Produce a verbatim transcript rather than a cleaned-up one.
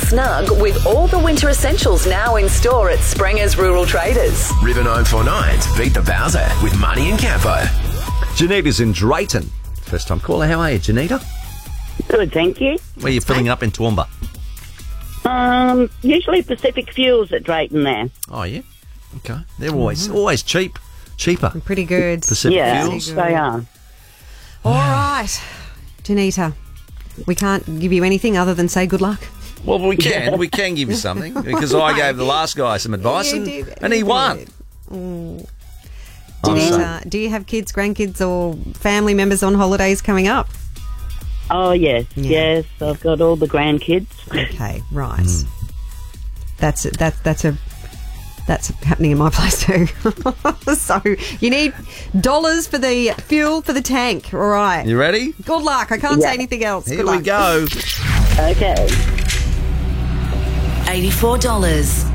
snug with all the winter essentials now in store at Sprenger's Rural Traders. River nine four nine's Beat the Bowser with Money and Campo. Janita's in Drayton. First time caller. How are you, Janita? Good, thank you. Where are you filling up in Toowoomba? Um, usually Pacific Fuels at Drayton there. Oh, yeah? Okay. They're always always cheap. Cheaper. Pretty good. Pacific Yeah, Fuels. they are. All right, Janita, we can't give you anything other than say good luck. Well, we can. We can give you something because I gave the last guy some advice You and, did, and he you won. did. Mm. I'm Janita, do you have kids, grandkids or family members on holidays coming up? Oh, yes, Yeah. yes. I've got all the grandkids. Okay, right. That's that's that's a that's happening in my place too. So you need dollars for the fuel for the tank. All right. You ready? Good luck. I can't Yeah. say anything else. Here Good we luck. go. Okay. eighty-four dollars.